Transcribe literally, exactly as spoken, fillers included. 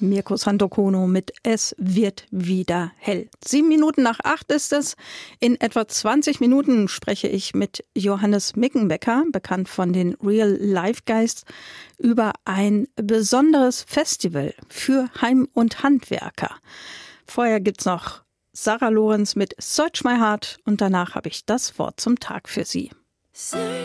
Mirko Santokono mit Es wird wieder hell. Sieben Minuten nach acht ist es. In etwa zwanzig Minuten spreche ich mit Johannes Mickenbecker, bekannt von den Real Life Guys, über ein besonderes Festival für Heim- und Handwerker. Vorher gibt's noch Sarah Lorenz mit Search My Heart und danach habe ich das Wort zum Tag für Sie.